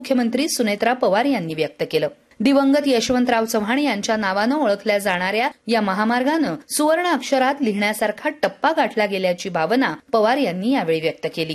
मुख्यमंत्री सुनेत्रा पवार यांनी व्यक्त केलं. दिवंगत यशवंतराव चव्हाण यांच्या नावानं ओळखल्या जाणाऱ्या या महामार्गानं सुवर्ण अक्षरात लिहिण्यासारखा टप्पा गाठला गेल्याची भावना पवार यांनी यावेळी व्यक्त केली.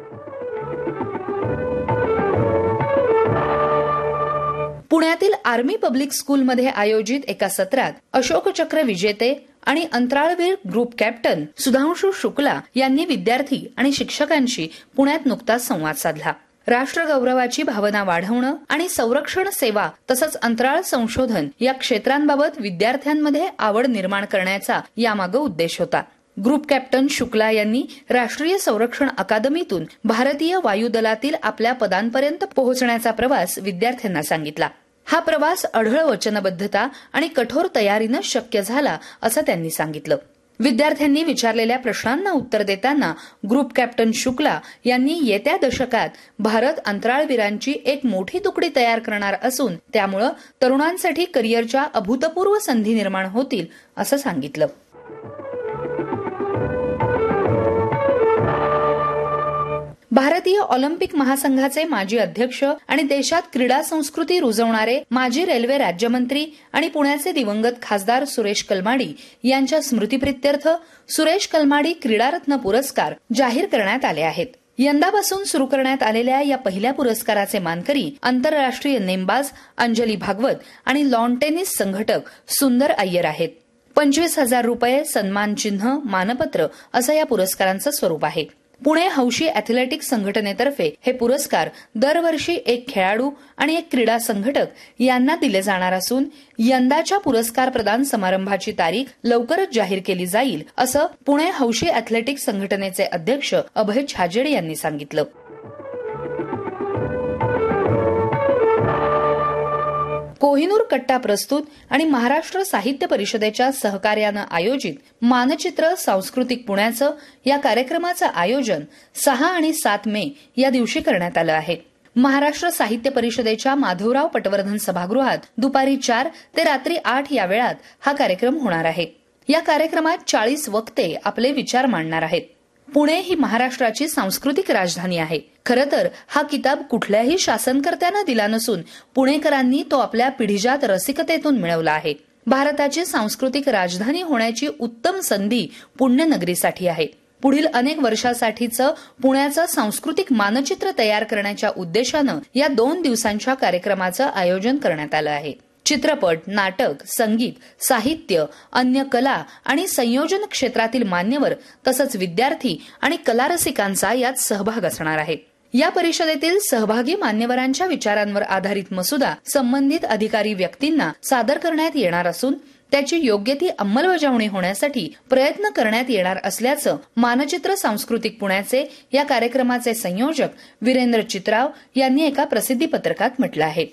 पुण्यातील आर्मी पब्लिक स्कूलमध्ये आयोजित एका सत्रात अशोक चक्र विजेते आणि अंतराळवीर ग्रुप कॅप्टन सुधांशु शुक्ला यांनी विद्यार्थी आणि शिक्षकांशी पुण्यात नुकताच संवाद साधला. राष्ट्रगौरवाची भावना वाढवणं आणि संरक्षण सेवा तसंच अंतराळ संशोधन या क्षेत्रांबाबत विद्यार्थ्यांमध्ये आवड निर्माण करण्याचा यामागे उद्देश होता. ग्रुप कॅप्टन शुक्ला यांनी राष्ट्रीय संरक्षण अकादमीतून भारतीय वायुदलातील आपल्या पदांपर्यंत पोहोचण्याचा प्रवास विद्यार्थ्यांना सांगितला. हा प्रवास अढळ वचनबद्धता आणि कठोर तयारीनं शक्य झाला असं त्यांनी सांगितलं. विद्यार्थ्यांनी विचारलेल्या प्रश्नांना उत्तर देताना ग्रुप कॅप्टन शुक्ला यांनी येत्या दशकात भारत अंतराळवीरांची एक मोठी तुकडी तयार करणार असून त्यामुळे तरुणांसाठी करिअरच्या अभूतपूर्व संधी निर्माण होतील असं सांगितलं. भारतीय ऑलिम्पिक महासंघाचे माजी अध्यक्ष आणि देशात क्रीडा संस्कृती रुजवणारे माजी रेल्वे राज्यमंत्री आणि पुण्याचे दिवंगत खासदार सुरेश कलमाडी यांच्या स्मृतीप्रित्यर्थ सुरेश कलमाडी क्रीडारत्न पुरस्कार जाहीर करण्यात आले आहेत. यंदापासून सुरू करण्यात आलेल्या या पहिल्या पुरस्काराचे मानकरी आंतरराष्ट्रीय नेमबाज अंजली भागवत आणि लॉन टेनिस संघटक सुंदर अय्यर आहेत. 25,000 रुपये, सन्मानचिन्ह, मानपत्र असं या पुरस्कारांचं स्वरूप आहे. पुणे हौशी अॅथलेटिक्स संघटनेतर्फे हे पुरस्कार दरवर्षी एक खेळाडू आणि एक क्रीडा संघटक यांना दिले जाणार असून यंदाच्या पुरस्कार प्रदान समारंभाची तारीख लवकरच जाहीर केली जाईल असं पुणे हौशी अॅथलेटिक्स संघटनेचे अध्यक्ष अभय छाजेड यांनी सांगितलं. कोहिनूर कट्टा प्रस्तुत आणि महाराष्ट्र साहित्य परिषदेच्या सहकार्यानं आयोजित मानचित्र सांस्कृतिक पुण्याचं या कार्यक्रमाचं आयोजन 6 आणि 7 मे या दिवशी करण्यात आलं आहे. महाराष्ट्र साहित्य परिषदेच्या माधवराव पटवर्धन सभागृहात दुपारी 4 ते रात्री 8 या वेळात हा कार्यक्रम होणार आहे. या कार्यक्रमात 40 वक्ते आपले विचार मांडणार आहेत. पुणे ही महाराष्ट्राची सांस्कृतिक राजधानी आहे. खरं तर हा किताब कुठल्याही शासनकर्त्यानं दिला नसून पुणेकरांनी तो आपल्या पिढीजात रसिकतेतून मिळवला आहे. भारताची सांस्कृतिक राजधानी होण्याची उत्तम संधी पुण्यनगरीसाठी आहे. पुढील अनेक वर्षासाठीचं पुण्याचं सांस्कृतिक मानचित्र तयार करण्याच्या उद्देशानं या 2 दिवसांच्या कार्यक्रमाचं आयोजन करण्यात आलं आहे. चित्रपट, नाटक, संगीत, साहित्य, अन्य कला आणि संयोजन क्षेत्रातील मान्यवर तसंच विद्यार्थी आणि कलारसिकांचा यात सहभाग असणार आहे. या परिषदेतील सहभागी मान्यवरांच्या विचारांवर आधारित मसुदा संबंधित अधिकारी व्यक्तींना सादर करण्यात येणार असून त्याची योग्य ती अंमलबजावणी होण्यासाठी प्रयत्न करण्यात येणार असल्याचं मानचित्र सांस्कृतिक पुण्याचे या कार्यक्रमाचे संयोजक वीरेंद्र चित्राव यांनी एका प्रसिद्धी पत्रकात म्हटलं आहे.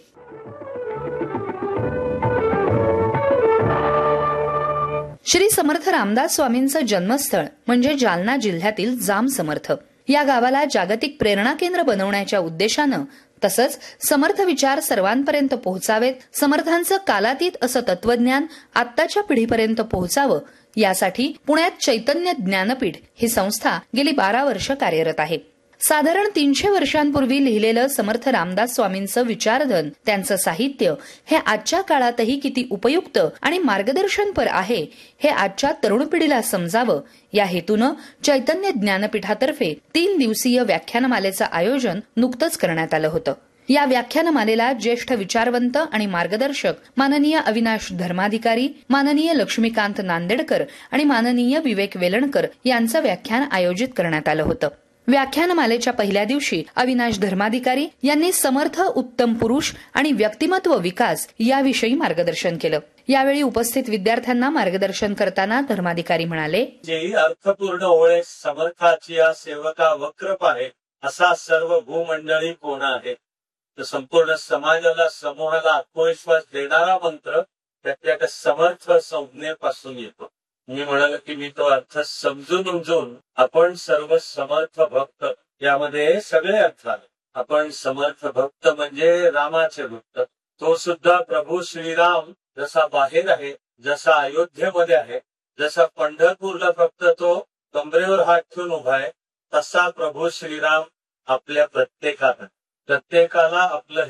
श्री समर्थ रामदास स्वामींचं जन्मस्थळ म्हणजे जालना जिल्ह्यातील जाम समर्थ या गावाला जागतिक प्रेरणा केंद्र बनवण्याच्या उद्देशानं तसंच समर्थ विचार सर्वांपर्यंत पोहोचावेत, समर्थांचं कालातीत असं तत्वज्ञान आत्ताच्या पिढीपर्यंत पोहोचावं यासाठी पुण्यात चैतन्य ज्ञानपीठ ही संस्था गेली 12 वर्ष कार्यरत आहे. साधारण 300 वर्षांपूर्वी लिहिलेलं समर्थ रामदास स्वामींचं विचारधन, त्यांचं साहित्य हे आजच्या काळातही किती उपयुक्त आणि मार्गदर्शनपर आहे हे आजच्या तरुण पिढीला समजावं या हेतूनं चैतन्य ज्ञानपीठातर्फे 3 दिवसीय व्याख्यानमालेचं आयोजन नुकतंच करण्यात आलं होतं. या व्याख्यानमालेला ज्येष्ठ विचारवंत आणि मार्गदर्शक माननीय अविनाश धर्माधिकारी, माननीय लक्ष्मीकांत नांदेडकर आणि माननीय विवेक वेलणकर यांचं व्याख्यान आयोजित करण्यात आलं होतं. व्याख्यानमालेच्या पहिल्या दिवशी अविनाश धर्माधिकारी यांनी समर्थ उत्तम पुरुष आणि व्यक्तिमत्व विकास याविषयी मार्गदर्शन केलं. यावेळी उपस्थित विद्यार्थ्यांना मार्गदर्शन करताना धर्माधिकारी म्हणाले, जे अर्थपूर्ण ओळे समर्थाची या सेवका वक्रप आहे असा सर्व भूमंडळी कोण आहे. तर संपूर्ण समाजाला समूहाला आत्मविश्वास देणारा मंत्र प्रत्येक समर्थ संज्ञेपासून येतो. मी म्हणालो की मी तो अर्थ समजून उमजून आपण सर्व समर्थ भक्त यामध्ये सगळे अर्थ आले. आपण समर्थ भक्त म्हणजे रामाचे भक्त. तो सुद्धा प्रभू श्रीराम जसा बाहेर आहे, जसा अयोध्येमध्ये आहे, जसा पंढरपूरला फक्त तो कमरेवर हात ठेवून उभा आहे, तसा प्रभू श्रीराम आपल्या प्रत्येकाला आपलं